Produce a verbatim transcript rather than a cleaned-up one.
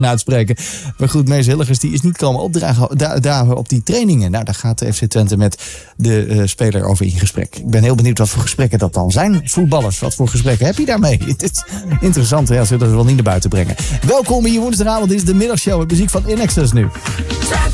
uitspreken. Maar goed, Mees Hilligers die is niet komen opdragen da- dagen op die trainingen. Nou, daar gaat de F C Twente met de uh, speler over in gesprek. Ik ben heel benieuwd wat voor gesprekken dat dan zijn. Voetballers, wat voor gesprekken heb je daarmee? Het is interessant, ja, zullen we wel niet naar buiten brengen. Welkom hier woensdagavond, dit is de middagshow met muziek van In Excess nu.